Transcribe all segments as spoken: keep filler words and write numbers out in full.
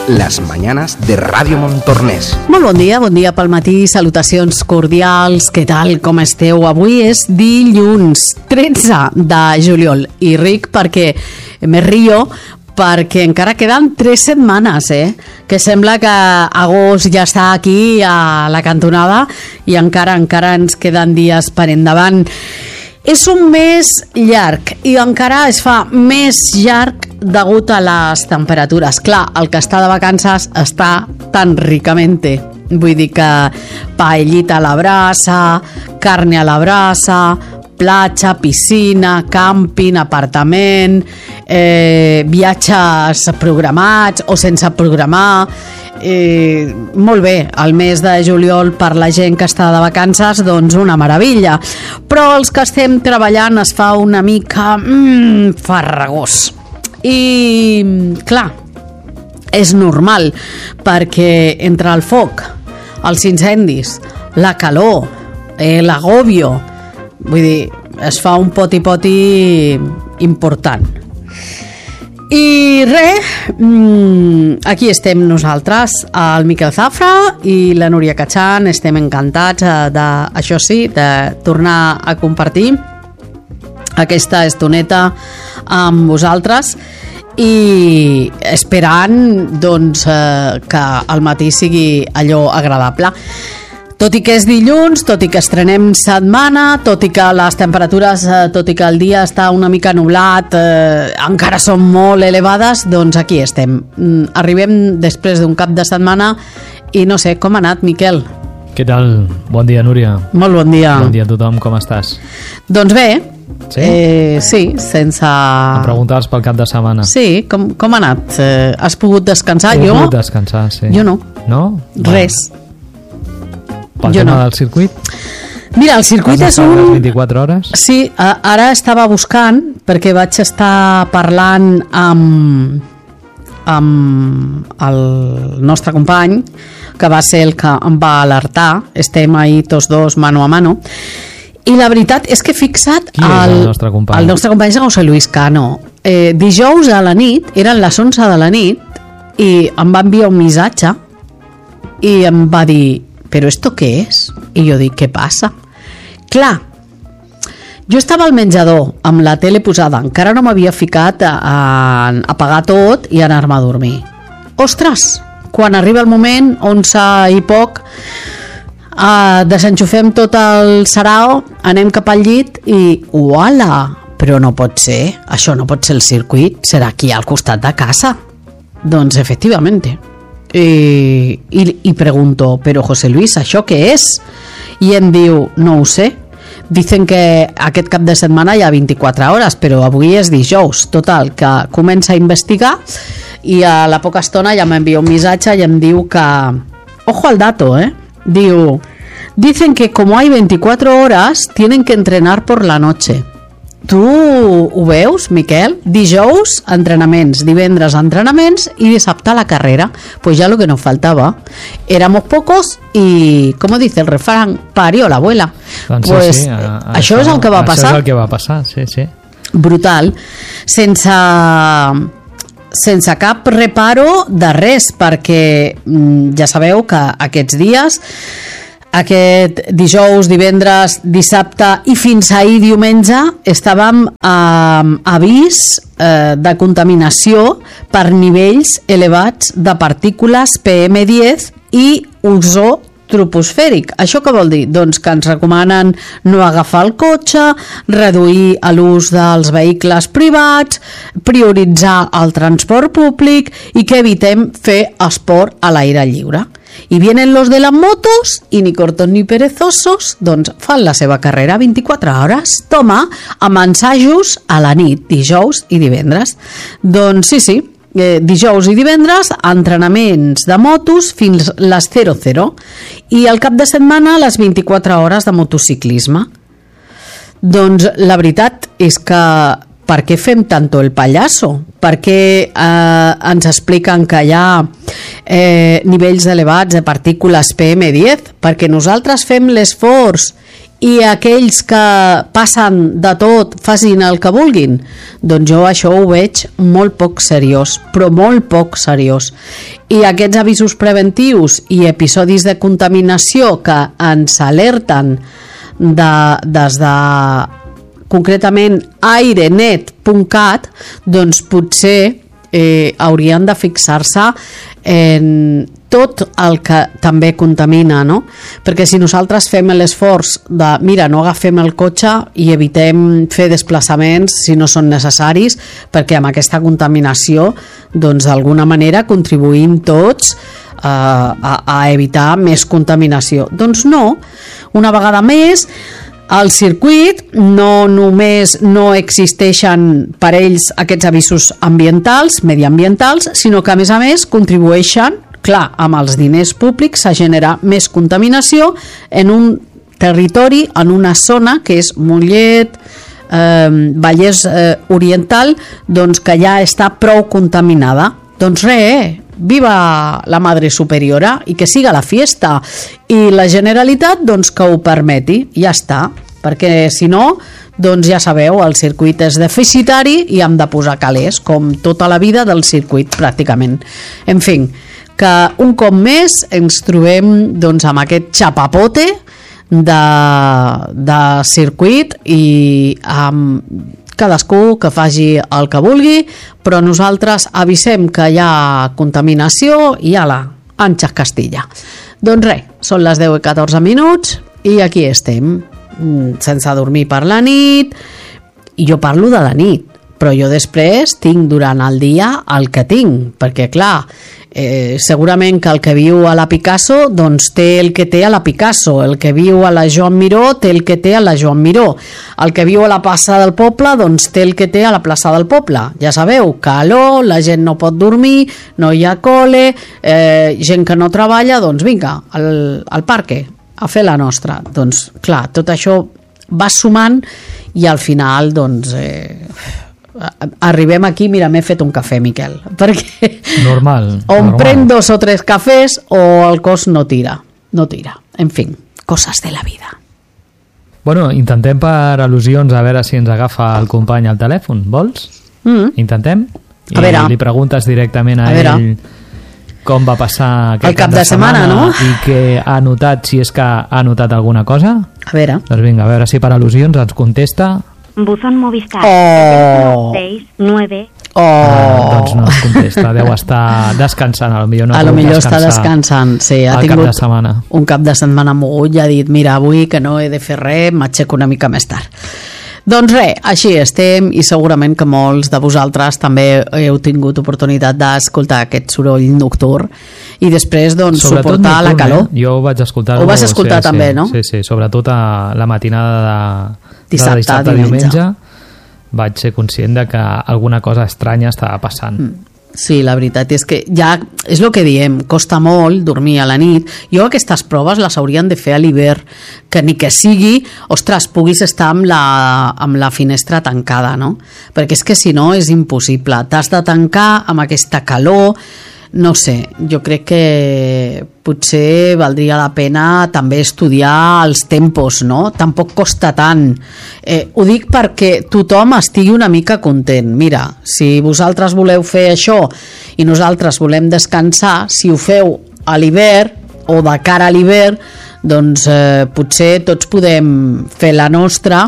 las mañanas de Ràdio Montornès. Molt bon dia, bon dia pel matí, salutacions cordials, què tal, com esteu? Avui és dilluns tretze de juliol i ric perquè me rio perquè encara queden tres setmanes, eh? Que sembla que agost ja està aquí a la cantonada i encara encara ens queden dies per endavant. És un mes llarg i encara es fa més llarg degut a les temperatures. Clar, el que està de vacances està tan ricamente. Vull dir que paellita a la brasa, carne a la brasa, platja, piscina, càmping, apartament, eh, viatges programats o sense programar. Eh, molt bé, el mes de juliol per la gent que està de vacances, doncs una meravella, però els que estem treballant es fa una mica mmm, farragós i clar, és normal perquè entre el foc, els incendis, la calor, eh, l'agòbio, vull dir, es fa un poti-poti important. I res, aquí estem nosaltres, el Miquel Zafra i la Núria Cachan. Estem encantats de, això sí, de tornar a compartir aquesta estoneta amb vosaltres i esperant doncs, que el matí sigui allò agradable. Tot i que és dilluns, tot i que estrenem setmana, tot i que les temperatures, tot i que el dia està una mica nublat, eh, encara són molt elevades, doncs aquí estem. Arribem després d'un cap de setmana i no sé, com ha anat, Miquel? Què tal? Bon dia, Núria. Molt bon dia. Bon dia a tothom, com estàs? Doncs bé, sí, eh, sí sense... Em preguntaves pel cap de setmana. Sí, com, com ha anat? Eh, has pogut descansar? He jo? pogut descansar, sí. Jo no. No? Res. Pel jo tema no. del circuit? Mira, el circuit és un... les vint-i-quatre hores? Sí, ara estava buscant perquè vaig estar parlant amb, amb el nostre company, que va ser el que em va alertar. Estem ahí tots dos mano a mano. I la veritat és que he fixat... Qui és el nostre company? El nostre company és José Luis Cano. Eh, dijous a la nit, eren les onze de la nit, i em va enviar un missatge i em va dir... ¿Pero esto qué es? I jo dic, què passa? Clar, jo estava al menjador amb la tele posada, encara no m'havia ficat a, a apagar tot i anar-me a dormir. Ostres, quan arriba el moment, onze i poc, eh, desenxufem tot el sarao, anem cap al llit i uala, però no pot ser, això no pot ser el circuit, serà aquí al costat de casa. Doncs efectivamente. I, i, i pregunto, però José Luis, això què és? I em diu, no ho sé, dicen que aquest cap de setmana hi ha vint-i-quatre hores, però avui és dijous. Total, que comença a investigar i a la poca estona ja m'envia un missatge i em diu que, ojo al dato, eh? Diu, dicen que como hay veinticuatro horas tienen que entrenar por la noche. Tu ho veus, Miquel? Dijous, entrenaments, divendres, entrenaments i dissabte la carrera. Pues ya lo que nos faltaba. Éramos pocos y, como dice el refrán, parió la abuela. Doncs pues sí, a, a això, això és el que va passar. Això és el que va passar, sí, sí. Brutal. Sense... sense cap reparo de res, perquè ja sabeu que aquests dies, aquest dijous, divendres, dissabte i fins ahir diumenge estàvem amb avís eh, de contaminació per nivells elevats de partícules P M diez i ozó troposfèric. Això què vol dir? Doncs que ens recomanen no agafar el cotxe, reduir l'ús dels vehicles privats, prioritzar el transport públic i que evitem fer esport a l'aire lliure. I vienen los de las motos i ni cortos ni perezosos, doncs fan la seva carrera vint-i-quatre hores, toma, amb ensajos a la nit, dijous i divendres. Doncs sí, sí, eh, dijous i divendres, entrenaments de motos fins les zero zero i al cap de setmana les vint-i-quatre hores de motociclisme. Doncs la veritat és que per què fem tanto el pallasso? Per què eh, ens expliquen que hi ha eh, nivells elevats de partícules P M diez? Perquè nosaltres fem l'esforç i aquells que passen de tot facin el que vulguin, doncs jo això ho veig molt poc seriós, però molt poc seriós. I aquests avisos preventius i episodis de contaminació que ens alerten de, des de concretament airenet punt cat, doncs potser eh, haurien de fixar-se en tot el que també contamina, no? Perquè si nosaltres fem l'esforç de, mira, no agafem el cotxe i evitem fer desplaçaments si no són necessaris, perquè amb aquesta contaminació, doncs d'alguna manera contribuïm tots eh, a, a evitar més contaminació. Doncs no, una vegada més, al circuit no només no existeixen per ells aquests avisos ambientals, mediambientals, sinó que a més a més contribueixen, clar, amb els diners públics a generar més contaminació en un territori, en una zona que és Mollet, eh, Vallès eh, Oriental, doncs que ja està prou contaminada. Doncs res, viva la Madre Superiora i que siga la fiesta, i la Generalitat doncs que ho permeti, ja està, perquè si no, doncs ja sabeu, el circuit és deficitari i hem de posar calés, com tota la vida del circuit pràcticament. En fi, que un cop més ens trobem doncs amb aquest xapapote de, de circuit i amb cadascú que faci el que vulgui, però nosaltres avisem que hi ha contaminació i ala, anxes Castilla. Doncs res, són les deu i catorze minuts i aquí estem, sense dormir per la nit, i jo parlo de la nit, però jo després tinc durant el dia el que tinc, perquè clar, eh, segurament que el que viu a la Picasso doncs té el que té a la Picasso, el que viu a la Joan Miró té el que té a la Joan Miró, el que viu a la plaça del Poble doncs té el que té a la plaça del Poble. Ja sabeu, calor, la gent no pot dormir, no hi ha cole, eh, gent que no treballa, doncs vinga, al, al parque a fer la nostra. Doncs clar, tot això va sumant i al final doncs eh, arribem aquí, mira, m'he fet un cafè, Miquel, perquè normal, o em normal. prenc dos o tres cafès o el cos no tira, no tira. En fi, coses de la vida. Bueno, intentem per al·lusions a veure si ens agafa el company al telèfon, vols? Mm. Intentem? I A veure. li preguntes directament a, A veure. ell com va passar aquest El cap de setmana, no? I què ha notat, si és que ha notat alguna cosa. A veure. Doncs vinga, a veure si per al·lusions ens contesta. Buzón Movistar. Oh. seis nueve. Oh. Ah, doncs no ens contesta, deu estar descansant, a lo millor no a ha lo pogut millor està descansar descansant, sí, ha el cap de tingut setmana. un cap de setmana mogut i ha dit, mira, avui que no he de fer res, m'aixeco una mica més tard. Doncs res, així estem i segurament que molts de vosaltres també heu tingut oportunitat d'escoltar aquest soroll nocturn i després doncs Sobretot suportar la nocturn, calor. Eh? Jo ho vaig escoltar. Ho vas escoltar sí, també, sí, no? Sí, sí, sobretot a la matinada de Dissabte, de dissabte a diumenge. diumenge vaig ser conscient de que alguna cosa estranya estava passant. Mm. Sí, la veritat és que ja és el que diem, costa molt dormir a la nit. Jo aquestes proves les haurien de fer a l'hivern, que ni que sigui, ostres, puguis estar amb la, amb la finestra tancada, no? Perquè és que si no és impossible, t'has de tancar amb aquesta calor. No sé, jo crec que potser valdria la pena també estudiar els tempos, no? Tampoc costa tant. Eh, ho dic perquè tothom estigui una mica content. Mira, si vosaltres voleu fer això i nosaltres volem descansar, si ho feu a l'hivern o de cara a l'hivern, doncs eh, potser tots podem fer la nostra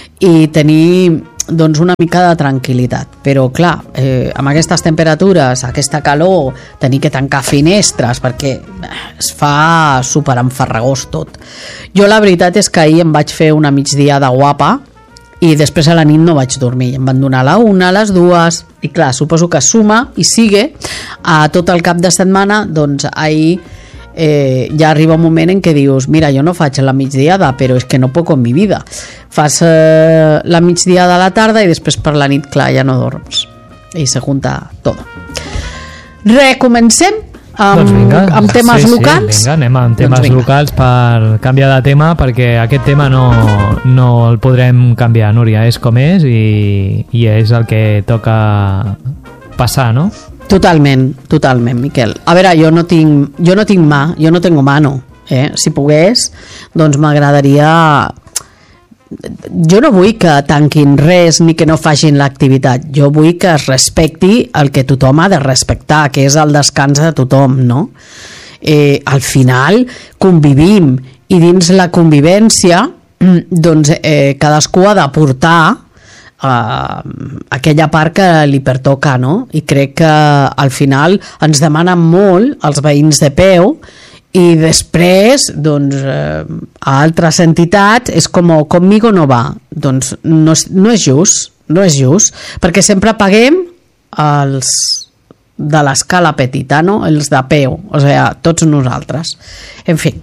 i tenir doncs una mica de tranquil·litat, però clar, eh, amb aquestes temperatures, aquesta calor, tenir que tancar finestres perquè es fa super enfarragós tot. Jo la veritat és que ahir em vaig fer una migdia de guapa i després a la nit no vaig dormir, em van donar a la una, a les dues, i clar, suposo que suma i sigue a tot el cap de setmana, doncs ahir Eh, ja arriba un moment en què dius, mira, jo no faig la migdiada, però és que no puc con mi vida. Fas eh, la migdiada a la tarda i després per la nit, clar, ja no dorms i se junta tot. Re, comencem amb, doncs vinga, amb temes sí, locals. Sí, vinga, anem amb temes doncs locals per canviar de tema, perquè aquest tema no, no el podrem canviar, Núria, és com és i, i és el que toca passar, no? Totalment, totalment, Miquel. A veure, jo no tinc, jo no tinc mà, jo no tengo mano. Eh? Si pogués, doncs m'agradaria jo no vull que tanquin res ni que no facin l'activitat, jo vull que es respecti el que tothom ha de respectar, que és el descans de tothom, no? Eh, al final convivim i dins la convivència doncs eh, cadascú ha d'aportar Uh, aquella part que li pertoca, no? I crec que al final ens demanen molt els veïns de peu i després doncs uh, a altres entitats és com conmigo no va, doncs no és, no és just, no és just perquè sempre paguem els de l'escala petita, no? Els de peu, o sigui, tots nosaltres. En fi,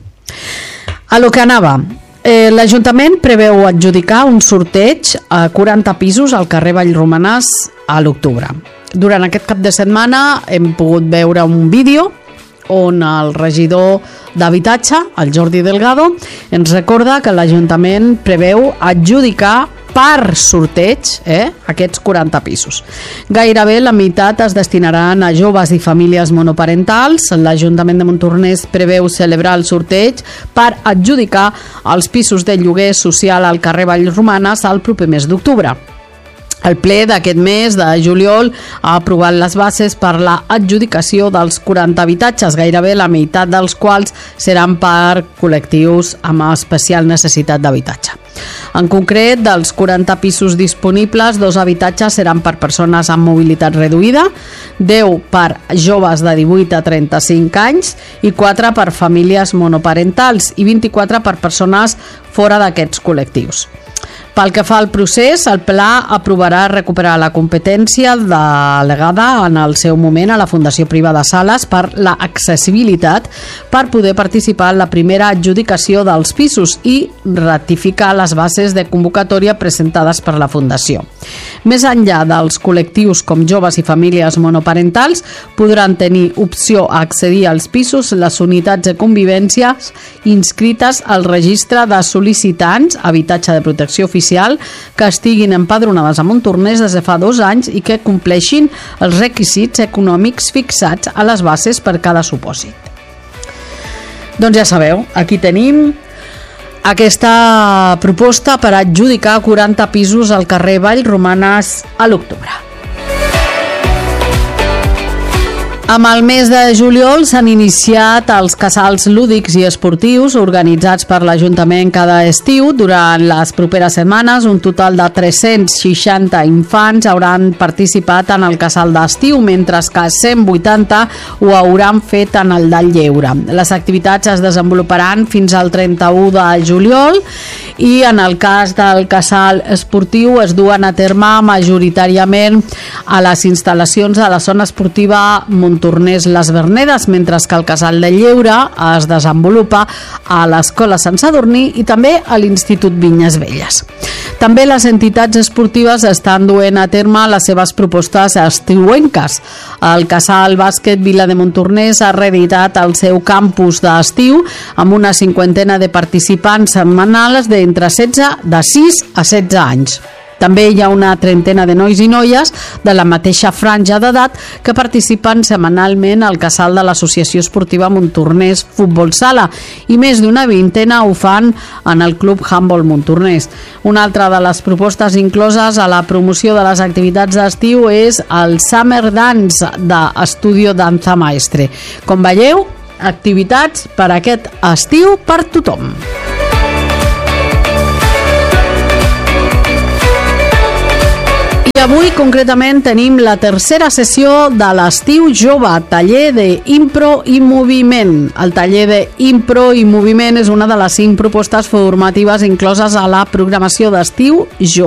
a lo que anava. Eh, L'Ajuntament preveu adjudicar un sorteig a quaranta pisos al carrer Vallromanès a l'octubre. Durant aquest cap de setmana hem pogut veure un vídeo on el regidor d'Habitatge, el Jordi Delgado, ens recorda que l'Ajuntament preveu adjudicar per sorteig eh, aquests quaranta pisos. Gairebé la meitat es destinaran a joves i famílies monoparentals. L'Ajuntament de Montornès preveu celebrar el sorteig per adjudicar els pisos de lloguer social al carrer Vallromanès el proper mes d'octubre. El ple d'aquest mes de juliol ha aprovat les bases per la adjudicació dels quaranta habitatges, gairebé la meitat dels quals seran per col·lectius amb especial necessitat d'habitatge. En concret, dels quaranta pisos disponibles, dos habitatges seran per persones amb mobilitat reduïda, deu per joves de divuit a trenta-cinc anys i quatre per famílies monoparentals i vint-i-quatre per persones fora d'aquests col·lectius. Pel que fa al procés, el Pla aprovarà recuperar la competència delegada en el seu moment a la Fundació Privada Sales per l'accessibilitat per poder participar en la primera adjudicació dels pisos i ratificar les bases de convocatòria presentades per la Fundació. Més enllà dels col·lectius com joves i famílies monoparentals, podran tenir opció a accedir als pisos les unitats de convivència inscrites al registre de sol·licitants habitatge de protecció oficial que estiguin empadronades a Montornès des de fa dos anys i que compleixin els requisits econòmics fixats a les bases per cada supòsit. Doncs ja sabeu, aquí tenim aquesta proposta per adjudicar quaranta pisos al carrer Vallromanès a l'octubre. Amb el mes de juliol s'han iniciat els casals lúdics i esportius organitzats per l'Ajuntament cada estiu. Durant les properes setmanes, un total de tres-cents seixanta infants hauran participat en el casal d'estiu, mentre que cent vuitanta ho hauran fet en el del lleure. Les activitats es desenvoluparan fins al trenta-u de juliol i en el cas del casal esportiu es duen a terme majoritàriament a les instal·lacions de la zona esportiva Montornès Les Vernedes, mentre que el casal de lleure es desenvolupa a l'Escola Sant Sadurní i també a l'Institut Vinyes Velles. També les entitats esportives estan duent a terme les seves propostes estiuenques. El casal bàsquet Vila de Montornès ha reeditat el seu campus d'estiu amb una cinquantena de participants setmanals d'entre setze de sis a setze anys. També hi ha una trentena de nois i noies de la mateixa franja d'edat que participen setmanalment al casal de l'Associació Esportiva Montornès Futbol Sala i més d'una vintena ho fan en el Club Handbol Montornès. Una altra de les propostes incloses a la promoció de les activitats d'estiu és el Summer Dance d'Estudio Danza Maestre. Com veieu, activitats per aquest estiu per tothom. I avui concretament tenim la tercera sessió de l'estiu jove, taller d'impro i moviment. El taller d'impro i moviment és una de les cinc propostes formatives incloses a la programació d'estiu jove.